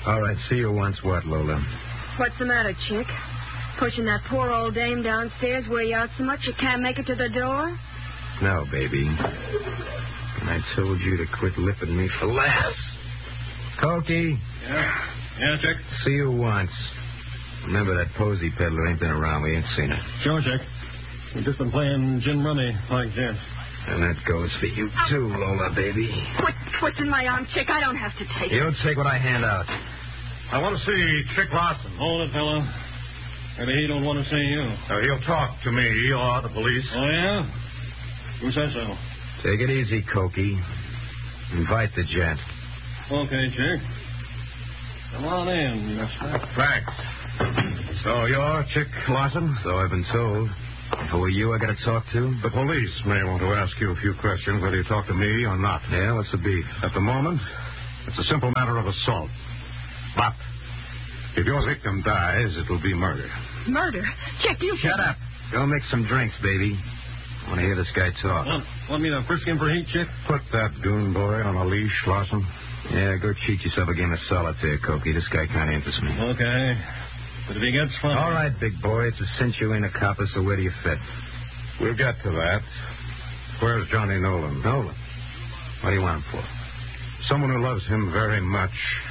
All right, see you once what, Lola? What's the matter, Chick? Pushing that poor old dame downstairs wear you out so much you can't make it to the door? No, baby. And I told you to quit lipping me for laughs. Cokie? Yeah, Chick? See you once. Remember that posy peddler ain't been around. We ain't seen her. Sure, Chick. We've just been playing gin rummy like gents. And that goes for you, too, Lola, baby. Quit twisting my arm, Chick. I don't have to take it. You don't take what I hand out. I want to see Chick Larson. Hold it, fella. Maybe he don't want to see you. He'll talk to me or the police. Oh, yeah? Who says so? Take it easy, Cokie. Invite the gent. Okay, Chick. Come on in, mister. Thanks. So you're Chick Larson? So I've been told. Who are you I got to talk to? The police may want to ask you a few questions whether you talk to me or not. Yeah, what's the beef? At the moment, it's a simple matter of assault. But if your victim dies, it'll be murder. Murder? Chick, you... Shut up. Go make some drinks, baby. I want to hear this guy talk. Want me to frisk him for heat, Chick? Put that goon boy on a leash, Larson. Yeah, go cheat yourself a game of solitaire, Cokie. This guy kind of interests me. Okay. But if he gets fun... All right, big boy. It's a cinch you ain't a copper, so where do you fit? We'll get to that. Where's Johnny Nolan? Nolan? What do you want him for? Someone who loves him very much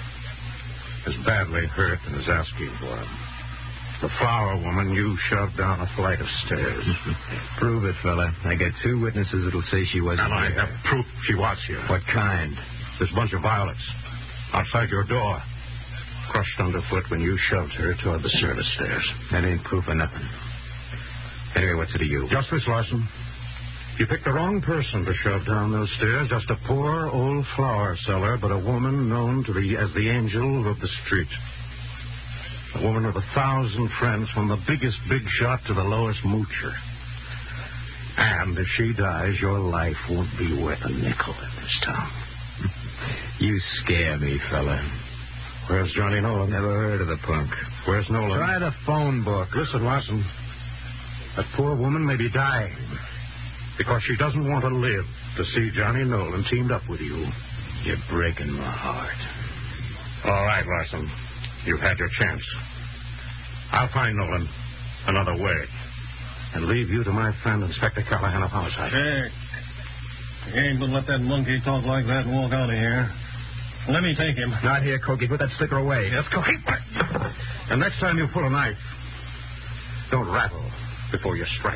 is badly hurt and is asking for him. The flower woman you shoved down a flight of stairs. Prove it, fella. I got 2 witnesses that'll say she wasn't And I here. have proof she was here. What kind? This bunch of violets outside your door, crushed underfoot when you shoved her toward the service stairs. That ain't proof of nothing. Anyway, what's it to you? Just this, Larson. You picked the wrong person to shove down those stairs. Just a poor old flower seller, but a woman known as the angel of the street. A woman with 1,000 friends, from the biggest big shot to the lowest moocher. And if she dies, your life won't be worth a nickel in this town. You scare me, fella. Where's Johnny Nolan? Never heard of the punk. Where's Nolan? Try the phone book. Listen, Larson. That poor woman may be dying because she doesn't want to live to see Johnny Nolan teamed up with you. You're breaking my heart. All right, Larson. You've had your chance. I'll find Nolan another way and leave you to my friend Inspector Callahan of Homicide. Chick. You ain't gonna let that monkey talk like that and walk out of here. Let me take him. Not here, Cokie. Put that sticker away. Yes, go. And next time you pull a knife, don't rattle before you strike.